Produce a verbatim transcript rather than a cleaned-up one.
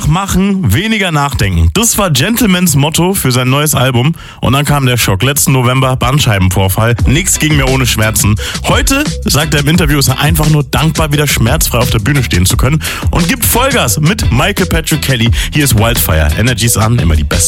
machen, weniger nachdenken. Das war Gentlemans Motto für sein neues Album. Und dann kam der Schock. Letzten November Bandscheibenvorfall. Nichts ging mehr ohne Schmerzen. Heute, sagt er im Interview, ist er einfach nur dankbar, wieder schmerzfrei auf der Bühne stehen zu können. Und gibt Vollgas mit Michael Patrick Kelly. Hier ist Wildfire. Energies an, immer die besten.